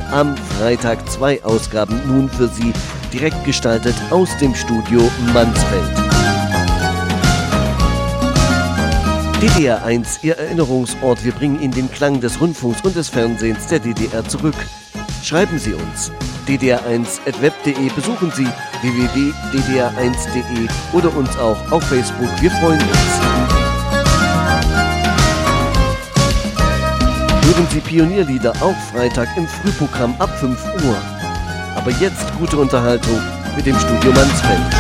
Am Freitag 2 Ausgaben nun für Sie, direkt gestaltet aus dem Studio Mansfeld. DDR 1, Ihr Erinnerungsort. Wir bringen Ihnen den Klang des Rundfunks und des Fernsehens der DDR zurück. Schreiben Sie uns ddr1@web.de, besuchen Sie www.ddr1.de oder uns auch auf Facebook. Wir freuen uns. Hören Sie Pionierlieder auch Freitag im Frühprogramm ab 5 Uhr. Aber jetzt gute Unterhaltung mit dem Studio Mansfeld.